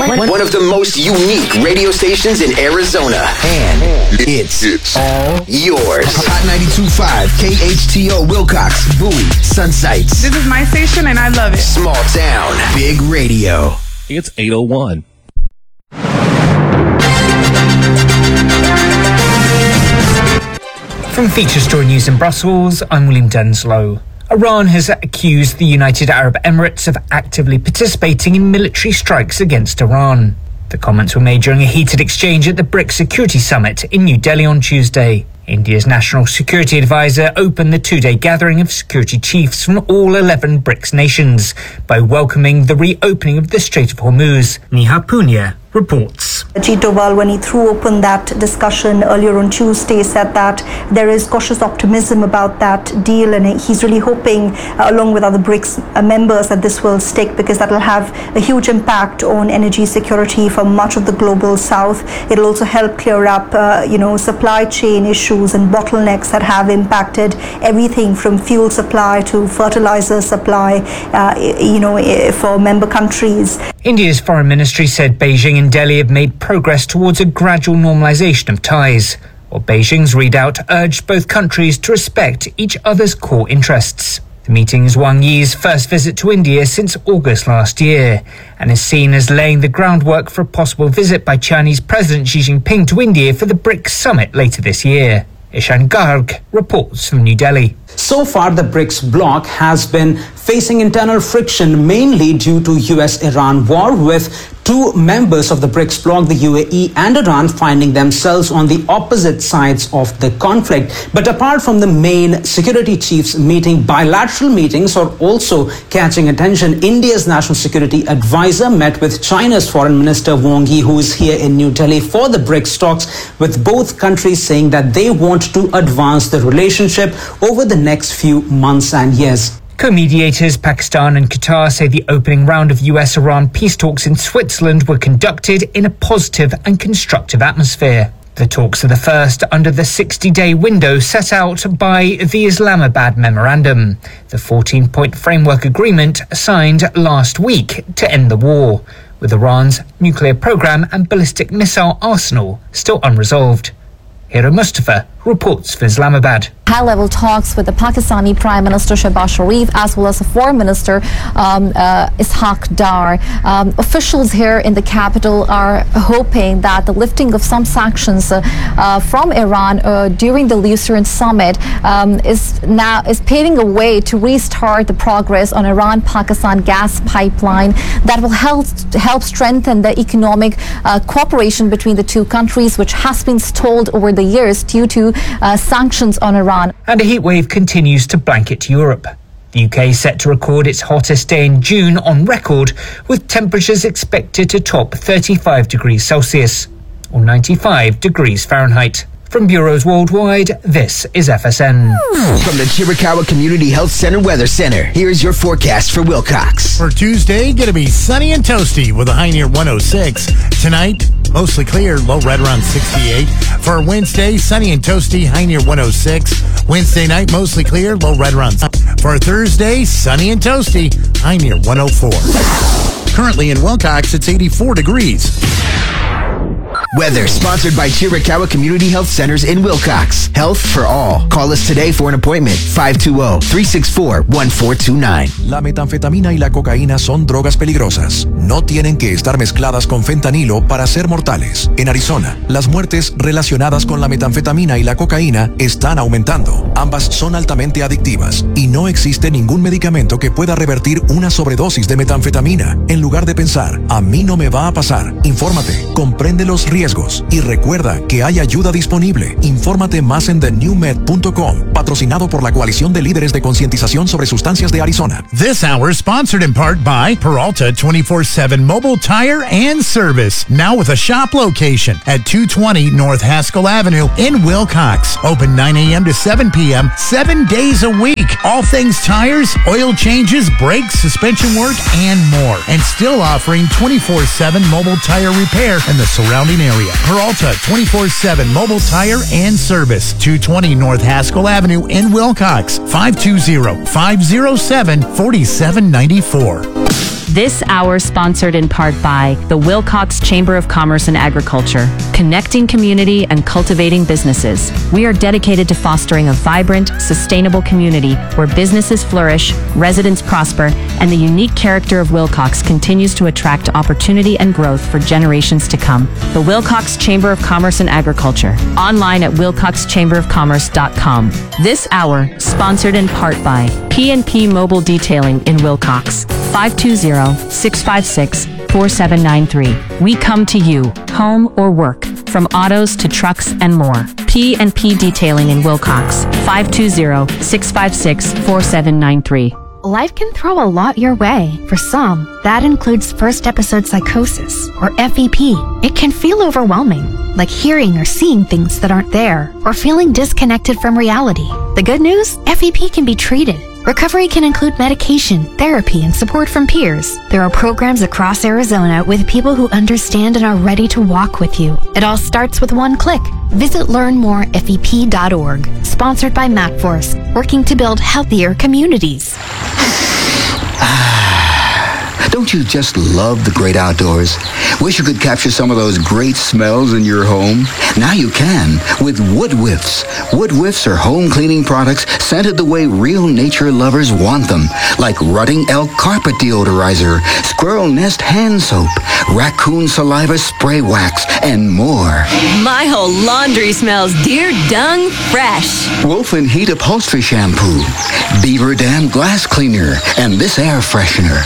One of the most unique radio stations in Arizona. And it's all yours. Hot 92.5, KHTO, Wilcox, Bowie, Sunsites. This is my station and I love it. Small town, big radio. It's 8:01. From Feature Story News in Brussels, I'm William Denslow. Iran has accused the United Arab Emirates of actively participating in military strikes against Iran. The comments were made during a heated exchange at the BRICS Security Summit in New Delhi on Tuesday. India's National Security Advisor opened the two-day gathering of security chiefs from all 11 BRICS nations by welcoming the reopening of the Strait of Hormuz. Neha Punya reports. Ajit Doval, when he threw open that discussion earlier on Tuesday, said that there is cautious optimism about that deal, and he's really hoping, along with other BRICS members, that this will stick, because that will have a huge impact on energy security for much of the global south. It'll also help clear up, supply chain issues and bottlenecks that have impacted everything from fuel supply to fertilizer supply, for member countries. India's foreign ministry said Beijing and Delhi have made progress towards a gradual normalization of ties, while Beijing's readout urged both countries to respect each other's core interests. The meeting is Wang Yi's first visit to India since August last year, and is seen as laying the groundwork for a possible visit by Chinese President Xi Jinping to India for the BRICS summit later this year. Ishan Garg reports from New Delhi. So far, the BRICS bloc has been facing internal friction, mainly due to US-Iran war, with two members of the BRICS bloc, the UAE and Iran, finding themselves on the opposite sides of the conflict. But apart from the main security chiefs meeting, bilateral meetings are also catching attention. India's National Security Advisor met with China's Foreign Minister Wang Yi, who is here in New Delhi for the BRICS talks, with both countries saying that they want to advance the relationship over the next few months and years. Co-mediators Pakistan and Qatar say the opening round of US-Iran peace talks in Switzerland were conducted in a positive and constructive atmosphere. The talks are the first under the 60-day window set out by the Islamabad Memorandum, the 14-point framework agreement signed last week to end the war, with Iran's nuclear program and ballistic missile arsenal still unresolved. Hira Mustafa reports for Islamabad. High-level talks with the Pakistani Prime Minister Shehbaz Sharif as well as the Foreign Minister Ishaq Dar. Officials here in the capital are hoping that the lifting of some sanctions from Iran during the Lucerne summit is paving a way to restart the progress on Iran-Pakistan gas pipeline that will help strengthen the economic cooperation between the two countries, which has been stalled over the years due to sanctions on Iran. And a heatwave continues to blanket Europe. The UK is set to record its hottest day in June on record, with temperatures expected to top 35 degrees Celsius, or 95 degrees Fahrenheit. From bureaus worldwide, this is FSN. From the Chiricahua Community Health Center Weather Center, here's your forecast for Wilcox. For Tuesday, going to be sunny and toasty with a high near 106. Tonight, mostly clear, low right around 68. For Wednesday, sunny and toasty, high near 106. Wednesday night, mostly clear, low right around. For Thursday, sunny and toasty, high near 104. Currently in Wilcox, it's 84 degrees. Weather sponsored by Chiricahua Community Health Centers in Wilcox. Health for all. Call us today for an appointment. 520-364-1429. La metanfetamina y la cocaína son drogas peligrosas. No tienen que estar mezcladas con fentanilo para ser mortales. En Arizona, las muertes relacionadas con la metanfetamina y la cocaína están aumentando. Ambas son altamente adictivas y no existe ningún medicamento que pueda revertir una sobredosis de metanfetamina. En lugar de pensar, a mí no me va a pasar, infórmate, comprende los riesgos y recuerda que hay ayuda disponible. Infórmate más en thenewmed.com, patrocinado por la Coalición de Líderes de Concientización sobre Sustancias de Arizona. This hour is sponsored in part by Peralta 24/7 Mobile Tire and Service, now with a shop location at 220 North Haskell Avenue in Wilcox. Open 9 a.m. to 7 p.m., 7 days a week. All things tires, oil changes, brakes, suspension work, and more. And still offering 24/7 mobile tire repair in the surrounding area. Peralta 24/7 Mobile Tire and Service, 220 North Haskell Avenue in Wilcox, 520-507-4794. This hour sponsored in part by the Wilcox Chamber of Commerce and Agriculture, connecting community and cultivating businesses. We are dedicated to fostering a vibrant, sustainable community where businesses flourish, residents prosper, and the unique character of Wilcox continues to attract opportunity and growth for generations to come. The Wilcox Chamber of Commerce and Agriculture, online at wilcoxchamberofcommerce.com. This hour sponsored in part by P&P Mobile Detailing in Wilcox, 520-656-4793. We come to you, home or work, from autos to trucks and more. P&P Detailing in Wilcox, 520-656-4793. Life can throw a lot your way. For some, that includes first episode psychosis, or FEP. It can feel overwhelming, like hearing or seeing things that aren't there, or feeling disconnected from reality. The good news? FEP can be treated. Recovery can include medication, therapy, and support from peers. There are programs across Arizona with people who understand and are ready to walk with you. It all starts with one click. Visit learnmorefep.org. Sponsored by MapForce, working to build healthier communities. Don't you just love the great outdoors? Wish you could capture some of those great smells in your home? Now you can with Wood Whiffs. Wood Whiffs are home cleaning products scented the way real nature lovers want them, like Rutting Elk Carpet Deodorizer, Squirrel Nest Hand Soap, Raccoon Saliva Spray Wax, and more. My whole laundry smells deer dung fresh. Wolf and Heat Upholstery Shampoo, Beaver Dam Glass Cleaner, and this air freshener.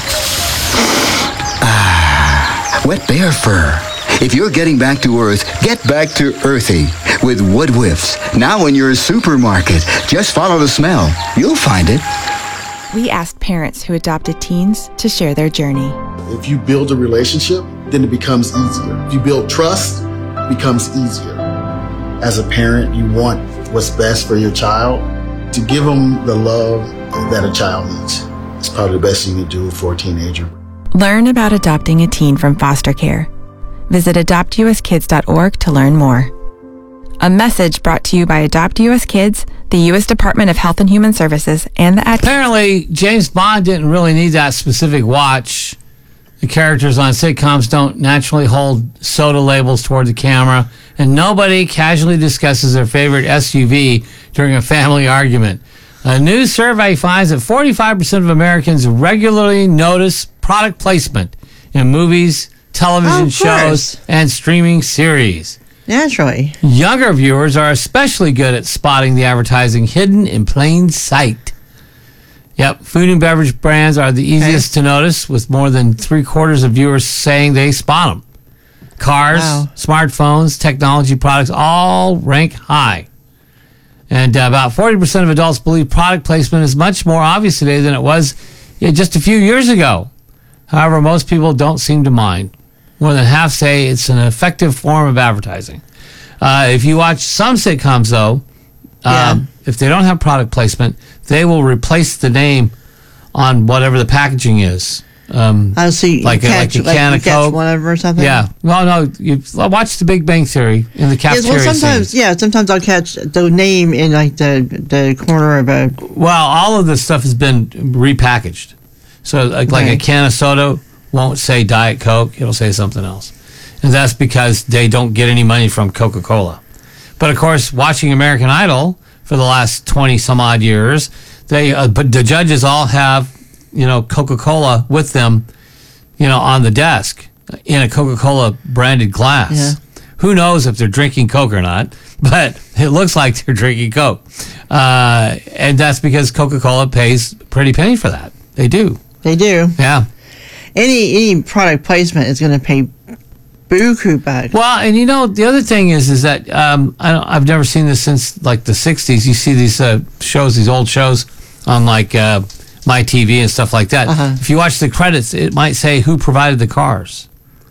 Wet bear fur. If you're getting back to earth, get back to earthy with Wood Whiffs. Now in your supermarket. Just follow the smell. You'll find it. We asked parents who adopted teens to share their journey. If you build a relationship, then it becomes easier. If you build trust, it becomes easier. As a parent, you want what's best for your child. To give them the love that a child needs. It's probably the best thing you can do for a teenager. Learn about adopting a teen from foster care. Visit adoptuskids.org to learn more. A message brought to you by Adopt US Kids, the U.S. Department of Health and Human Services, and the Apparently, James Bond didn't really need that specific watch. The characters on sitcoms don't naturally hold soda labels toward the camera, and nobody casually discusses their favorite SUV during a family argument. A new survey finds that 45% of Americans regularly notice product placement in movies, television shows, and streaming series. Naturally. Younger viewers are especially good at spotting the advertising hidden in plain sight. Yep, food and beverage brands are the easiest to notice, with more than 3/4 of viewers saying they spot them. Cars, smartphones, technology products all rank high. And about 40% of adults believe product placement is much more obvious today than it was just a few years ago. However, most people don't seem to mind. More than half say it's an effective form of advertising. If you watch some sitcoms, though, if they don't have product placement, they will replace the name on whatever the packaging is. I see, like a can of Coke, whatever or something. Yeah, no. You watch The Big Bang Theory in the cafeteria. Sometimes I'll catch the name in like the corner of a. Well, all of this stuff has been repackaged, so like a can of soda won't say Diet Coke; it'll say something else, and that's because they don't get any money from Coca-Cola. But of course, watching American Idol for the last 20 some odd years, but the judges all have, Coca-Cola with them, on the desk in a Coca-Cola branded glass. Yeah. Who knows if they're drinking Coke or not, but it looks like they're drinking Coke. And that's because Coca-Cola pays a pretty penny for that. They do. They do. Yeah. Any product placement is going to pay buku back. Well, and the other thing is that I've never seen this since like the 60s. You see these shows, these old shows on like My TV and stuff like that. If you watch the credits, it might say who provided the cars.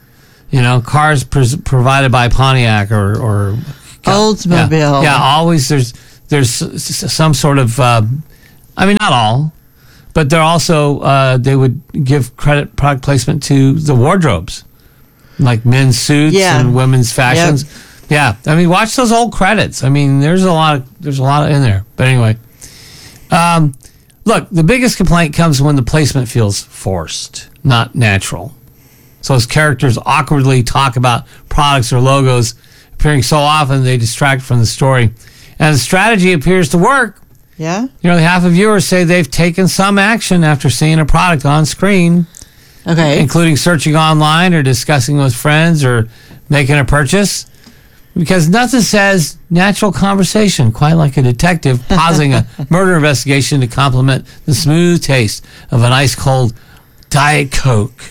Cars provided by Pontiac or Oldsmobile. Yeah, always there's some sort of. Not all, but they're also they would give product placement to the wardrobes, like men's suits and women's fashions. Yep. Yeah, watch those old credits. There's a lot in there. But anyway. Look, the biggest complaint comes when the placement feels forced, not natural. So as characters awkwardly talk about products or logos appearing so often, they distract from the story. And the strategy appears to work. Yeah? Nearly half of viewers say they've taken some action after seeing a product on screen. Okay. Including searching online or discussing with friends or making a purchase. Because nothing says natural conversation quite like a detective pausing a murder investigation to complement the smooth taste of an ice-cold Diet Coke.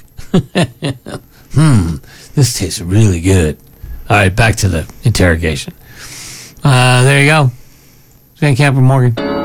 This tastes really good. All right, back to the interrogation. There you go. Van Camp and Morgan.